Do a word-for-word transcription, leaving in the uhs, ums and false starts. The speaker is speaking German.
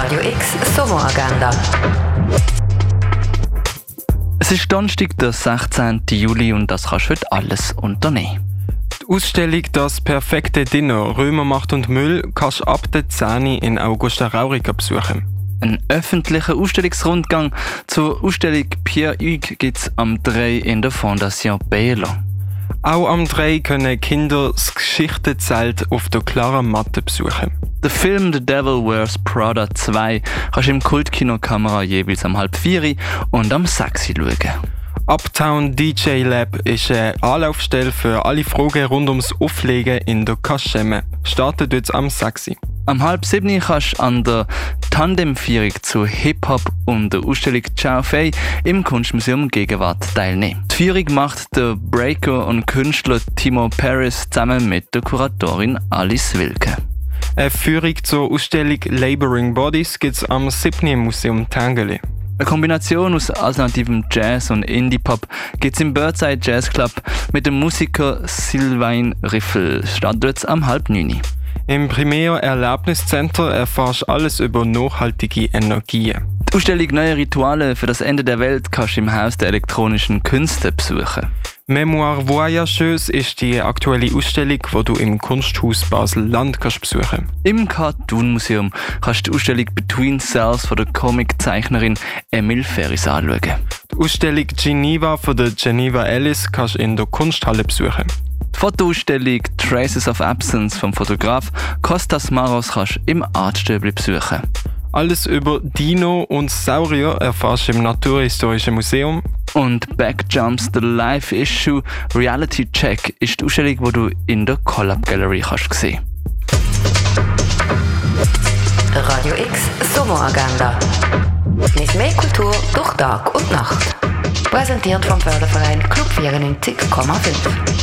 Radio X Sommeragenda. Es ist Donnerstag, der sechzehnten Juli und das kannst du heute alles unternehmen. Die Ausstellung «Das perfekte Dinner – Römermacht und Müll» kannst du ab der zehn in Augusta Raurica besuchen. Ein öffentlicher Ausstellungsrundgang zur Ausstellung Pierre Hugues gibt es am drei in der Fondation Baylor. Auch am drei können Kinder das Geschichtenzelt auf der klaren Matte besuchen. Der Film «The Devil Wears Prada zwei» kannst du im Kultkino Kamera jeweils am halb vier und am sechs schauen. Uptown D J Lab ist eine Anlaufstelle für alle Fragen rund ums Auflegen in der Kaschemme. Startet dort am sechs. Am halb sieben kannst du an der Tandemführung zu Hip-Hop und der Ausstellung Ciao Fei im Kunstmuseum Gegenwart teilnehmen. Die Führung macht der Breaker und Künstler Timo Paris zusammen mit der Kuratorin Alice Wilke. Eine Führung zur Ausstellung Laboring Bodies gibt es am siebten im Museum Tangeli. Eine Kombination aus alternativem Jazz und Indie-Pop gibt es im Birdside Jazz Club mit dem Musiker Sylvain Riffel. Startet am halb neun. Im Primär Erlebniscenter erfährst du alles über nachhaltige Energien. Die Ausstellung «Neue Rituale für das Ende der Welt» kannst du im Haus der elektronischen Künste besuchen. Mémoire Voyageuse ist die aktuelle Ausstellung, die du im Kunsthaus Basel-Land kannst besuchen. Im Cartoon-Museum kannst du die Ausstellung «Between Cells» von der Comiczeichnerin Emil Ferris anschauen. Die Ausstellung «Geneva» von der Geneva Ellis kannst du in der Kunsthalle besuchen. Die Fotoausstellung «Traces of Absence» vom Fotograf Kostas Maros kannst du im Artstöbli besuchen. Alles über Dino und Saurier erfährst du im Naturhistorischen Museum. Und «Backjumps, the Live Issue Reality Check» ist die Ausstellung, die du in der Collab Gallery kannst sehen. Radio X Sommeragenda. Nicht mehr Kultur durch Tag und Nacht. Präsentiert vom Förderverein Club vierundneunzig Komma fünf.